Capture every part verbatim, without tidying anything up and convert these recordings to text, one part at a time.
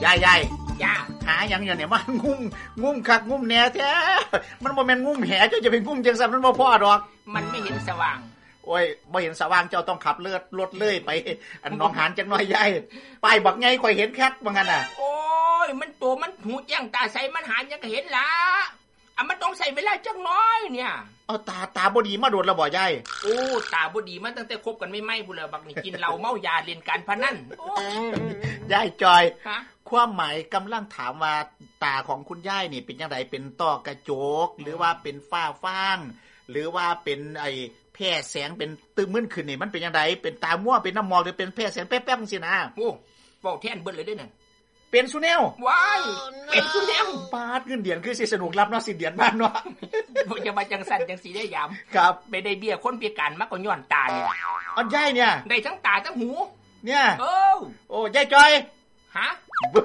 ยายยายจ้าหาอย่างอย่างเนี่ยมันงุ้มงุ้มคักงุ้มแหน่แท้มันบ่แม่นงุ้มแหเจ้าจะไปงุ้มจังซั่นมันบ่พอดอกมันไม่เห็นสว่างโอ้ยบ่เห็นสว่างเจ้าต้องขับเลือดรถเลยไปอันหนองหานจังน้อยยายป้ายบักใหญ่ข่อยเห็นคักว่างั้นน่ะโอ้ยมันตัวมันหูแจ้งตาใสมันหานยังก็เห็นล่ะอ่ะมันต้องใส่เวลาจักน้อยเนี่ยเอาตาตาบ่ดีมาโดดแล้วบ่ยายโอ้ตาบ่ดีมาตั้งแต่คบกันไม่ไหม้พุ่นแล้วบักนี่กินเหล้าเมายาเล่นการพนันยายจอยความหมายกำลังถามว่าตาของคุณยายนี่เป็นจังไดเป็นต้อกระจกหรือว่าเป็นฝ้าฟางหรือว่าเป็นไอ้แผ่แสงเป็นตึมมึนขึ้นนี่มันเป็นจังไดเป็นตามั่วเป็นน้ำหมอกหรือเป็นแผ่แสงแป๊บๆจังซี่นะโอ้เว้าแทนเบิดเลยเด้อนั่นเป็นสุแนวว้ายเป็นสุแนวปาดเงินเดือนคือสิสนุกรับเนาะสิเดือนบ้านเนาะบ่จะมาจังสั่นจังสิได้ยามครับไปได้เบี้ยคนพิการมาก็ย้อนตาเนี่ยอันยายเนี่ยได้ทั้งตาทั้งหูเนี่ยโอ้โอ้ยายจอยฮะ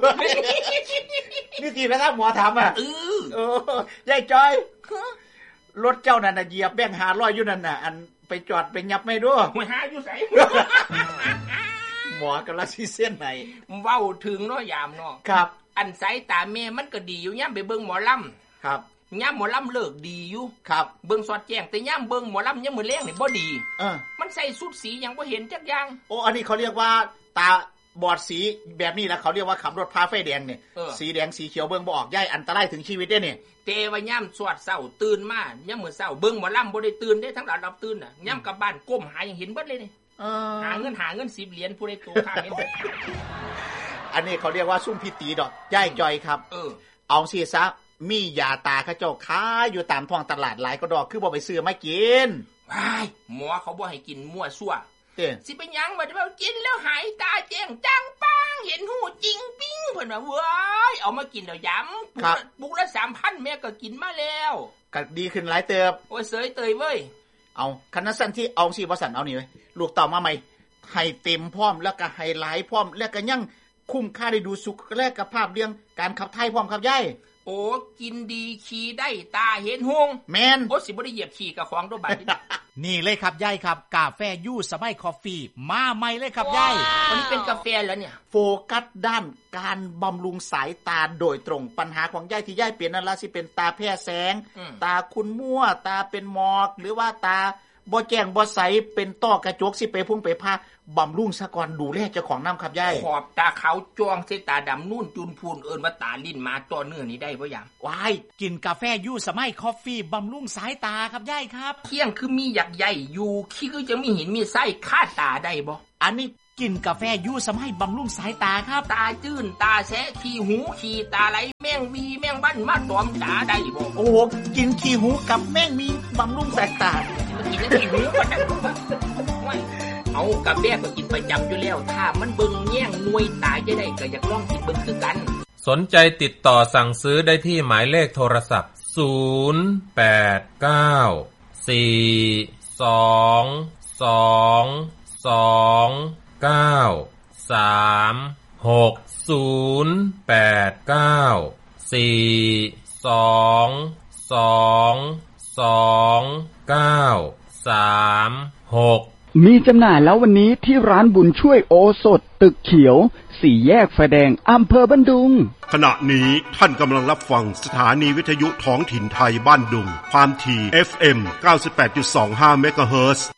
นี่ทีแล้วครับหมอถามอ่ะเออโอ้ยายจอยรถเจ้านั่นน่ะเหยียบแบงค์ห้าร้อยอยู่นั่นน่ะอันไปจอดไปยับไม่ดูหัวหาอยู่ไสหมอกำลังสิเส้นไหนเว้าถึงเนาะยามเนาะครับอันสายตาแม่มันก็ดีอยู่ยามไปเบิ่งหมอลำครับยามหมอลำเลิกดีอยู่ครับเบิ่งสอดแจ้งแต่ยามเบิ่งหมอลำยามมื้อแลงนี่บ่ดีเออมันใส่สุดสีหยังบ่เห็นจักอย่างโอ้อันนี้เขาเรียกว่าตาบอดสีแบบนี้แล้วเขาเรียกว่าขับรถพาไฟแดงเนี่ยสีแดงสีเขียวเบิ่งบ่ออกย่ายอันตรายถึงชีวิตเด้เนี่ยแต่ว่ายามสวดเช้าตื่นมายามมื้อเช้าเบิ่งหมอลำบ่ได้ตื่นเด้ทั้งหลายรับตื่นน่ะยามกลับบ้านก้มหายังเห็นเบิดเลยนี่เออหาเงินหาเงินสิบเหรียญผู้ใดโตข้างเห็นอันนี้เขาเรียกว่าซุ่มพิตีดอกย่ายจอยครับเออเอาสิซะมียาตาเขาเจ้าขายอยู่ตามท้องตลาดหลายก็ดอกคือบ่ไปซื้อมากินว้ายหมอเขาบ่ให้กินมั่วซั่วเด้สิเป็นหยังบ่ได้ว่ากินแล้วหายตาแจ้งจังปังเห็นหูจริงปิ้งเพิ่นว่าเว้ยเอามากินแล้วย้ำปุกละ สามพัน แม่ก็กินมาแล้วก็ดีขึ้นหลายเติบโอ้ยเสยเตยเว้ยเอาคันนั้นสั่นที่เอาสิบ่สั่นเอานี่เว้ยลูกเต่ามาใหม่ให้เต็มพร้อมแล้วก็ให้หลายพร้อมแล้วก็ยังคุ้มค่าได้ดูสุขและกับภาพเรื่องการขับถ่ายพร้อมครับยายโอ้กินดีขี่ได้ตาเห็นหงแม่นโอ้สิบ่ได้เหยียบขี่กับของโดบัดนี่เลยครับยายครับกาแฟยูสมัยคอฟฟี่มาใหม่เลยครับยายวันนี้เป็นกาแฟแล้วเนี่ยโฟกัสด้านการบำรุงสายตาโดยตรงปัญหาของยายที่ยายเปลี่ยนนั่นล่ะสิเป็นตาแพ้แสงตาคุณมั่วตาเป็นหมอกหรือว่าตาบ่แจ้งบ่ใสเป็นต้อกระจกสิไปพุ่งไปพาบำรุงซะก่อนดูแลเจ้าของน้ำครับยายขอบตาขาวจ้วงใส่ตาดำนุ่นจุนพูนเอิ้นว่าตาลิ้นมาต่อเนื่องนี่ได้บ่ยามว้ายกินกาแฟยูสมัยคอฟฟี่บำรุงสายตาครับยายครับเที่ยงคือมีหยักใหญ่อยู่ขี้คือจะมีหินมีไส้คาดตาได้บ่อันนี้กินกาแฟยูสมัยบำรุงสายตาครับตาจื้นตาแสะขี้หูขี้ตาไหลแมงวีแมงบ้านมาตอมตาได้บ่โอ้โหกินขี้หูกับแมงมีบำรุงสายตากินขี้หูก็ได้เอากาแฟก็กินประจำอยู่แล้วถ้ามันเบิ่งแย่งหน่วยตาจะได้ก็อยากลองกินเบิ่งคือกันสนใจติดต่อสั่งซื้อได้ที่หมายเลขโทรศัพท์ศูนย์ แปด เก้า สี่ สอง สอง สอง เก้า สาม หก ศูนย์ แปด เก้า สี่ สอง สอง สอง เก้า สาม หกมีจำหน่ายแล้ววันนี้ที่ร้านบุญช่วยโอสถตึกเขียวสี่แยกไฟแดงอำเภอบ้านดุงขณะนี้ท่านกำลังรับฟังสถานีวิทยุท้องถิ่นไทยบ้านดุงความถี่ เอฟ เอ็ม เก้าสิบแปดจุดสองห้า เมกะเฮิรตซ์